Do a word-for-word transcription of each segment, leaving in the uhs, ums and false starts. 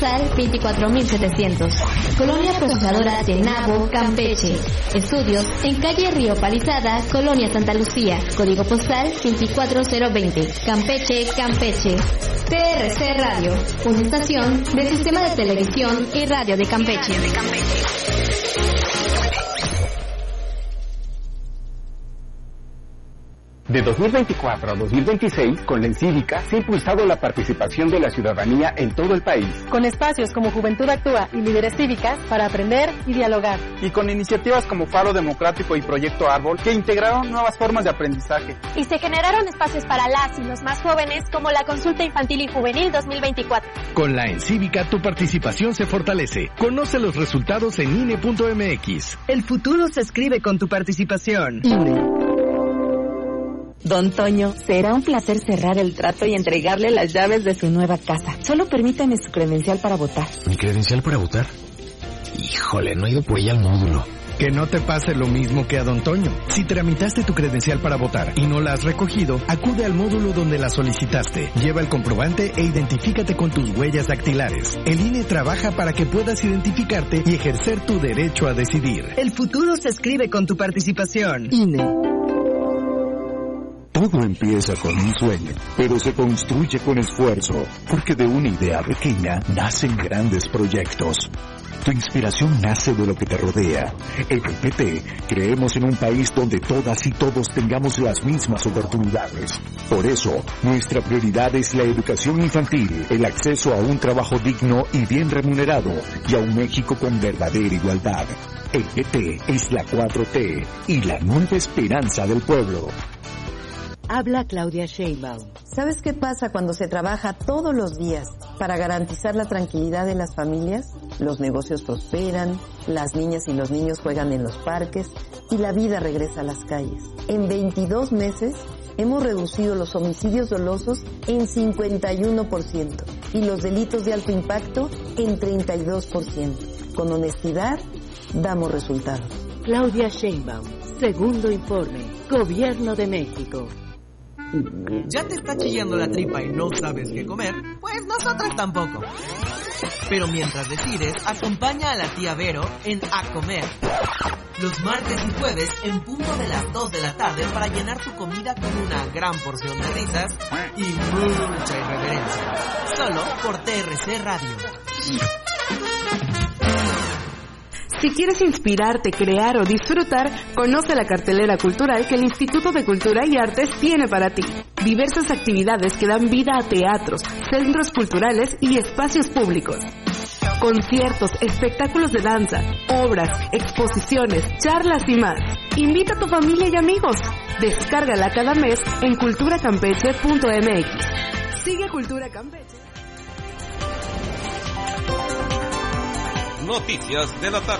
postal veinticuatro mil setecientos. Colonia Procesadora Tenabo, Campeche. Estudios en calle Río Palizada, Colonia Santa Lucía. Código postal veinticuatro mil veinte. Campeche, Campeche. T R C Radio, una estación del Sistema de Televisión y Radio de Campeche. De dos mil veinticuatro a dos mil veintiséis, con la Encívica se ha impulsado la participación de la ciudadanía en todo el país. Con espacios como Juventud Actúa y Líderes Cívicas para aprender y dialogar. Y con iniciativas como Faro Democrático y Proyecto Árbol que integraron nuevas formas de aprendizaje. Y se generaron espacios para las y los más jóvenes como la Consulta Infantil y Juvenil dos mil veinticuatro. Con la Encívica tu participación se fortalece. Conoce los resultados en I N E punto M X. El futuro se escribe con tu participación. I N E. Don Toño, será un placer cerrar el trato y entregarle las llaves de su nueva casa. Solo permítame su credencial para votar. ¿Mi credencial para votar? Híjole, no he ido por ella al módulo. Que no te pase lo mismo que a Don Toño. Si tramitaste tu credencial para votar y no la has recogido, acude al módulo donde la solicitaste. Lleva el comprobante e identifícate con tus huellas dactilares. El I N E trabaja para que puedas identificarte y ejercer tu derecho a decidir. El futuro se escribe con tu participación. I N E. Todo empieza con un sueño, pero se construye con esfuerzo, porque de una idea pequeña nacen grandes proyectos. Tu inspiración nace de lo que te rodea. En el P T creemos en un país donde todas y todos tengamos las mismas oportunidades. Por eso, nuestra prioridad es la educación infantil, el acceso a un trabajo digno y bien remunerado, y a un México con verdadera igualdad. El P T es la cuatro T y la nueva esperanza del pueblo. Habla Claudia Sheinbaum. ¿Sabes qué pasa cuando se trabaja todos los días para garantizar la tranquilidad de las familias? Los negocios prosperan, las niñas y los niños juegan en los parques y la vida regresa a las calles. En veintidós meses hemos reducido los homicidios dolosos en cincuenta y uno por ciento y los delitos de alto impacto en treinta y dos por ciento. Con honestidad, damos resultados. Claudia Sheinbaum, segundo informe, Gobierno de México. ¿Ya te está chillando la tripa y no sabes qué comer? Pues nosotros tampoco. Pero mientras decides, acompaña a la tía Vero en A Comer. Los martes y jueves en punto de las dos de la tarde para llenar tu comida con una gran porción de risas y mucha irreverencia. Solo por T R C Radio. Si quieres inspirarte, crear o disfrutar, conoce la cartelera cultural que el Instituto de Cultura y Artes tiene para ti. Diversas actividades que dan vida a teatros, centros culturales y espacios públicos. Conciertos, espectáculos de danza, obras, exposiciones, charlas y más. Invita a tu familia y amigos. Descárgala cada mes en cultura campeche punto m x. Sigue Cultura Campeche. Noticias de la tarde.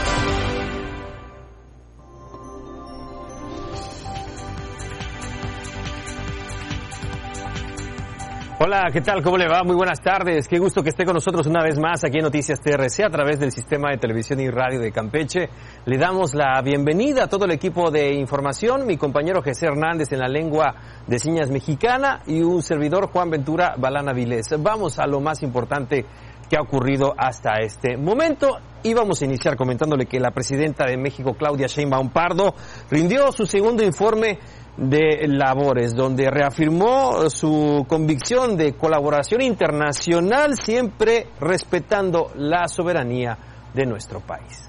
Hola, ¿qué tal? ¿Cómo le va? Muy buenas tardes. Qué gusto que esté con nosotros una vez más aquí en Noticias T R C a través del Sistema de Televisión y Radio de Campeche. Le damos la bienvenida a todo el equipo de información, mi compañero José Hernández en la lengua de señas mexicana y un servidor Juan Ventura Balana Vilés. Vamos a lo más importante que ha ocurrido hasta este momento y vamos a iniciar comentándole que la presidenta de México, Claudia Sheinbaum Pardo, rindió su segundo informe de labores, donde reafirmó su convicción de colaboración internacional, siempre respetando la soberanía de nuestro país.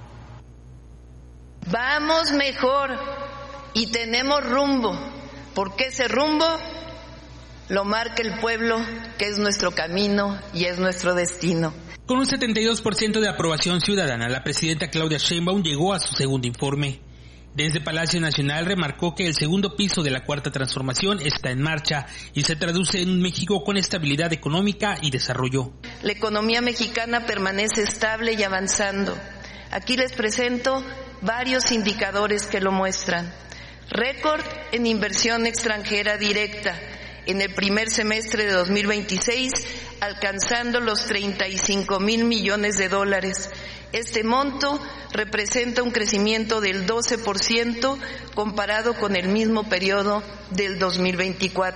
Vamos mejor y tenemos rumbo, porque ese rumbo lo marca el pueblo, que es nuestro camino y es nuestro destino. Con un setenta y dos por ciento de aprobación ciudadana, la presidenta Claudia Sheinbaum llegó a su segundo informe. Desde Palacio Nacional remarcó que el segundo piso de la Cuarta Transformación está en marcha y se traduce en un México con estabilidad económica y desarrollo. La economía mexicana permanece estable y avanzando. Aquí les presento varios indicadores que lo muestran. Récord en inversión extranjera directa en el primer semestre de dos mil veintiséis, alcanzando los treinta y cinco mil millones de dólares. Este monto representa un crecimiento del doce por ciento comparado con el mismo periodo del dos mil veinticuatro.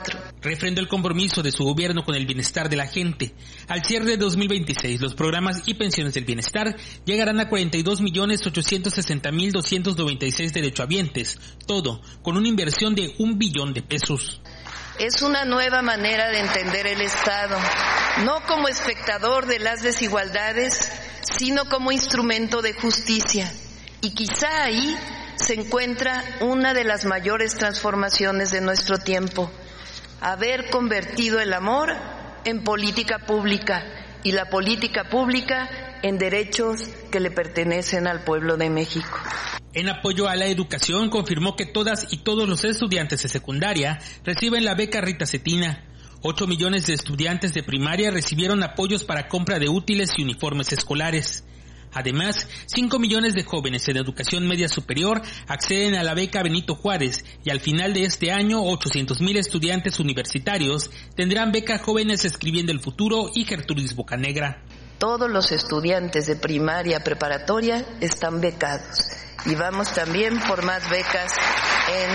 refrendó el compromiso de su gobierno con el bienestar de la gente. Al cierre de dos mil veintiséis, los programas y pensiones del bienestar llegarán a cuarenta y dos millones ochocientos sesenta mil doscientos noventa y seis derechohabientes, todo con una inversión de un billón de pesos. Es una nueva manera de entender el Estado, no como espectador de las desigualdades, sino como instrumento de justicia. Y quizá ahí se encuentra una de las mayores transformaciones de nuestro tiempo: haber convertido el amor en política pública y la política pública en derechos que le pertenecen al pueblo de México. En apoyo a la educación, confirmó que todas y todos los estudiantes de secundaria reciben la beca Rita Cetina. Ocho millones de estudiantes de primaria recibieron apoyos para compra de útiles y uniformes escolares. Además, cinco millones de jóvenes en educación media superior acceden a la beca Benito Juárez y al final de este año ochocientos mil estudiantes universitarios tendrán beca Jóvenes Escribiendo el Futuro y Gertrudis Bocanegra. Todos los estudiantes de primaria preparatoria están becados y vamos también por más becas en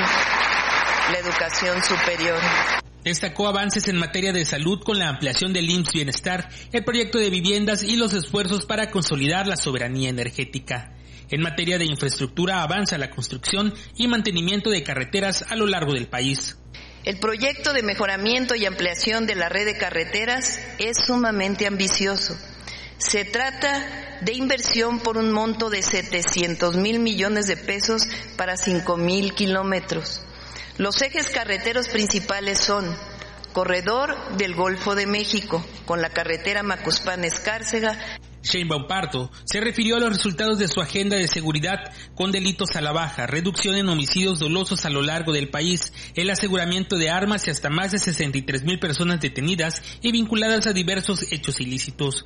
la educación superior. Destacó avances en materia de salud con la ampliación del I M S S Bienestar, el proyecto de viviendas y los esfuerzos para consolidar la soberanía energética. En materia de infraestructura avanza la construcción y mantenimiento de carreteras a lo largo del país. El proyecto de mejoramiento y ampliación de la red de carreteras es sumamente ambicioso. Se trata de inversión por un monto de setecientos mil millones de pesos para cinco mil kilómetros. Los ejes carreteros principales son Corredor del Golfo de México, con la carretera Macuspana-Escárcega. Sheinbaum Pardo se refirió a los resultados de su agenda de seguridad con delitos a la baja, reducción en homicidios dolosos a lo largo del país, el aseguramiento de armas y hasta más de sesenta y tres mil personas detenidas y vinculadas a diversos hechos ilícitos.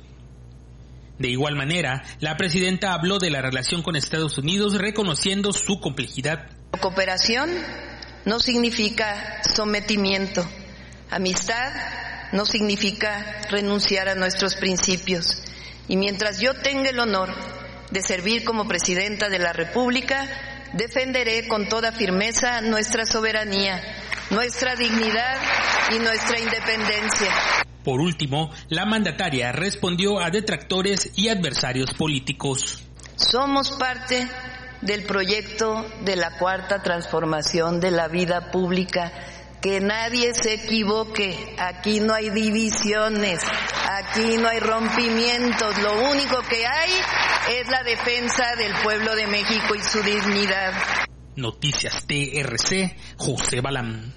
De igual manera, la presidenta habló de la relación con Estados Unidos, reconociendo su complejidad. Cooperación no significa sometimiento. Amistad no significa renunciar a nuestros principios. Y mientras yo tenga el honor de servir como presidenta de la República, defenderé con toda firmeza nuestra soberanía, nuestra dignidad y nuestra independencia. Por último, la mandataria respondió a detractores y adversarios políticos. Somos parte del proyecto de la Cuarta Transformación de la vida pública. Que nadie se equivoque, aquí no hay divisiones, aquí no hay rompimientos, lo único que hay es la defensa del pueblo de México y su dignidad. Noticias T R C, José Balán.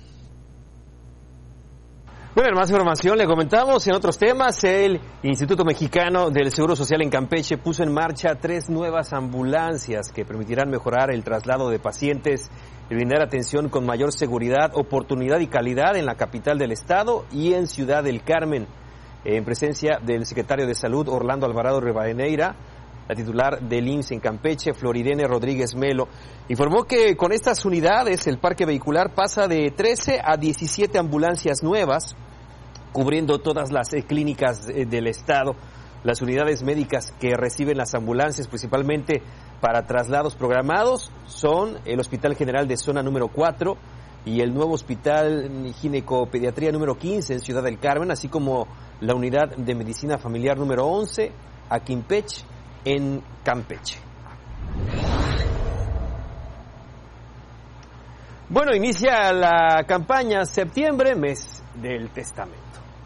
Bueno, más información le comentamos. En otros temas, el Instituto Mexicano del Seguro Social en Campeche puso en marcha tres nuevas ambulancias que permitirán mejorar el traslado de pacientes y brindar atención con mayor seguridad, oportunidad y calidad en la capital del estado y en Ciudad del Carmen. En presencia del secretario de Salud, Orlando Alvarado Rivadeneira, la titular del I M S S en Campeche, Florirene Rodríguez Melo, informó que con estas unidades el parque vehicular pasa de trece a diecisiete ambulancias nuevas, cubriendo todas las clínicas del estado. Las unidades médicas que reciben las ambulancias, principalmente para traslados programados, son el Hospital General de Zona número cuatro y el nuevo Hospital Ginecopediatría número quince en Ciudad del Carmen, así como la Unidad de Medicina Familiar número once, Aquimpech, en Campeche. Bueno, inicia la campaña Septiembre, mes del testamento.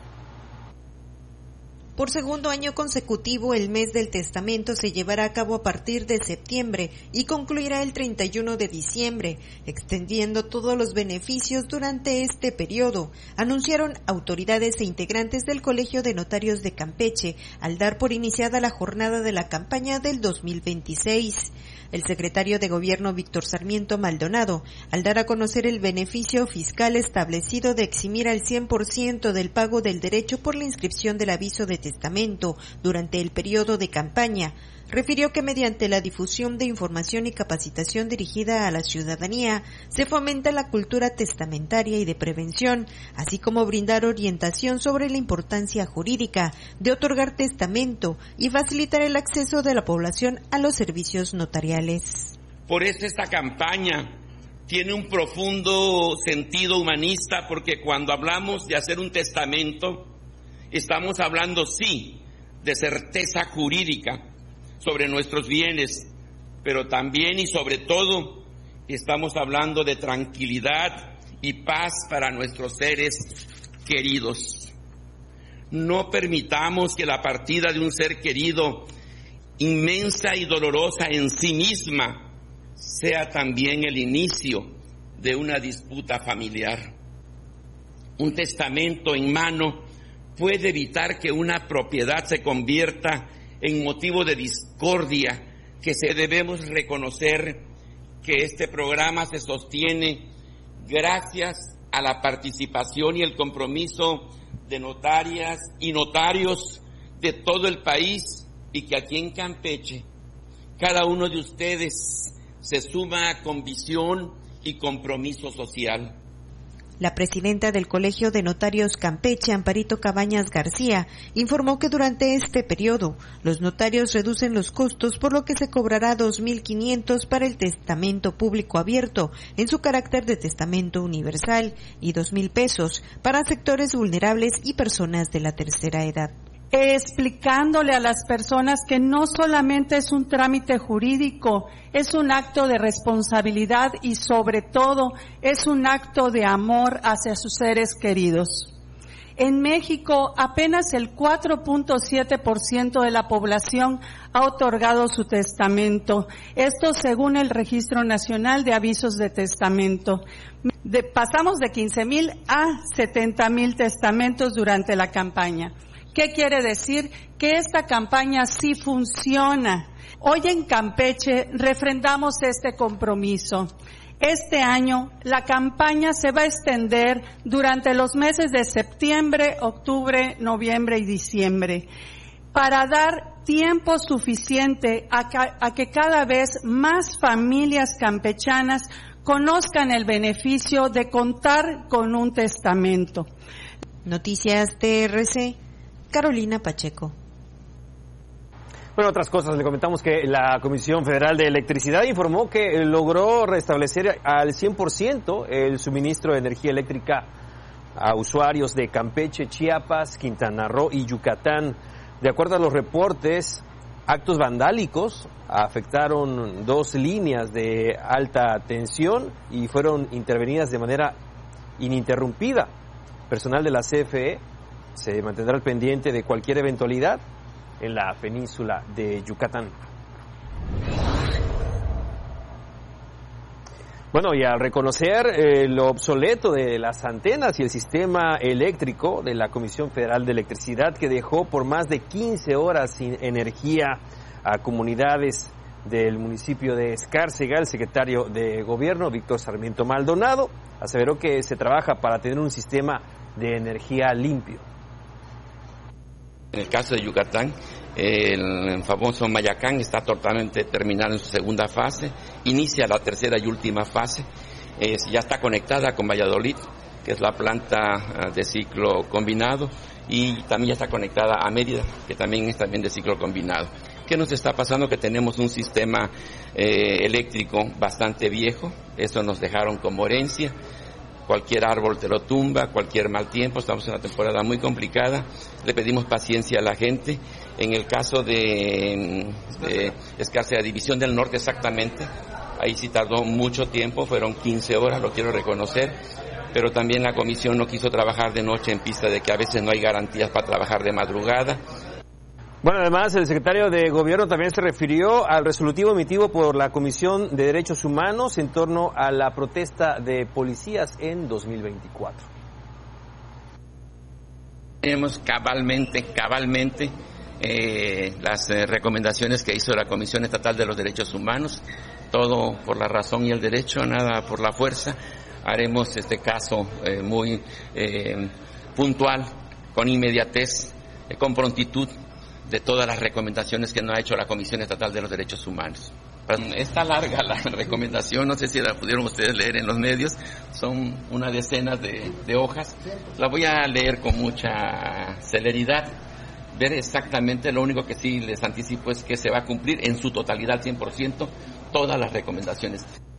Por segundo año consecutivo, el mes del testamento se llevará a cabo a partir de septiembre y concluirá el treinta y uno de diciembre, extendiendo todos los beneficios durante este periodo, anunciaron autoridades e integrantes del Colegio de Notarios de Campeche al dar por iniciada la jornada de la campaña del dos mil veintiséis. El secretario de Gobierno Víctor Sarmiento Maldonado, al dar a conocer el beneficio fiscal establecido de eximir al cien por ciento del pago del derecho por la inscripción del aviso de testamento durante el periodo de campaña, refirió que mediante la difusión de información y capacitación dirigida a la ciudadanía se fomenta la cultura testamentaria y de prevención, así como brindar orientación sobre la importancia jurídica de otorgar testamento y facilitar el acceso de la población a los servicios notariales. Por eso esta campaña tiene un profundo sentido humanista, porque cuando hablamos de hacer un testamento, estamos hablando, sí, de certeza jurídica sobre nuestros bienes, pero también y sobre todo estamos hablando de tranquilidad y paz para nuestros seres queridos. No permitamos que la partida de un ser querido, inmensa y dolorosa en sí misma, sea también el inicio de una disputa familiar. Un testamento en mano puede evitar que una propiedad se convierta en motivo de discordia, que se debemos reconocer que este programa se sostiene gracias a la participación y el compromiso de notarias y notarios de todo el país, y que aquí en Campeche cada uno de ustedes se suma con visión y compromiso social. La presidenta del Colegio de Notarios Campeche, Amparito Cabañas García, informó que durante este periodo los notarios reducen los costos, por lo que se cobrará dos mil quinientos para el testamento público abierto en su carácter de testamento universal y dos mil pesos para sectores vulnerables y personas de la tercera edad. Explicándole a las personas que no solamente es un trámite jurídico, es un acto de responsabilidad y sobre todo es un acto de amor hacia sus seres queridos. En México, apenas el cuatro punto siete por ciento de la población ha otorgado su testamento. Esto según el Registro Nacional de Avisos de Testamento. De, pasamos de quince mil a setenta mil testamentos durante la campaña. ¿Qué quiere decir? Que esta campaña sí funciona. Hoy en Campeche refrendamos este compromiso. Este año la campaña se va a extender durante los meses de septiembre, octubre, noviembre y diciembre, para dar tiempo suficiente a, ca- a que cada vez más familias campechanas conozcan el beneficio de contar con un testamento. Noticias T R C. Carolina Pacheco. Bueno, otras cosas, le comentamos que la Comisión Federal de Electricidad informó que logró restablecer al cien por ciento el suministro de energía eléctrica a usuarios de Campeche, Chiapas, Quintana Roo y Yucatán. De acuerdo a los reportes, actos vandálicos afectaron dos líneas de alta tensión y fueron intervenidas de manera ininterrumpida. Personal de la C F E se mantendrá al pendiente de cualquier eventualidad en la península de Yucatán. Bueno, y al reconocer eh, lo obsoleto de las antenas y el sistema eléctrico de la Comisión Federal de Electricidad, que dejó por más de quince horas sin energía a comunidades del municipio de Escárcega, el secretario de Gobierno, Víctor Sarmiento Maldonado, aseveró que se trabaja para tener un sistema de energía limpio. En el caso de Yucatán, el famoso Mayacán está totalmente terminado en su segunda fase, inicia la tercera y última fase, eh, ya está conectada con Valladolid, que es la planta de ciclo combinado, y también ya está conectada a Mérida, que también es también de ciclo combinado. ¿Qué nos está pasando? Que tenemos un sistema eh, eléctrico bastante viejo, eso nos dejaron como herencia. Cualquier árbol te lo tumba, cualquier mal tiempo, estamos en una temporada muy complicada, le pedimos paciencia a la gente. En el caso de, de Escárcega, División del Norte exactamente, ahí sí tardó mucho tiempo, fueron quince horas, lo quiero reconocer, pero también la comisión no quiso trabajar de noche en vista de que a veces no hay garantías para trabajar de madrugada. Bueno, además, el secretario de Gobierno también se refirió al resolutivo emitido por la Comisión de Derechos Humanos en torno a la protesta de policías en dos mil veinticuatro. Tenemos cabalmente, cabalmente eh, las eh, recomendaciones que hizo la Comisión Estatal de los Derechos Humanos, todo por la razón y el derecho, nada por la fuerza. Haremos este caso eh, muy eh, puntual, con inmediatez, eh, con prontitud, de todas las recomendaciones que nos ha hecho la Comisión Estatal de los Derechos Humanos. Está larga la recomendación, no sé si la pudieron ustedes leer en los medios, son una decena de, de hojas. La voy a leer con mucha celeridad, ver exactamente, lo único que sí les anticipo es que se va a cumplir en su totalidad, cien por ciento, todas las recomendaciones.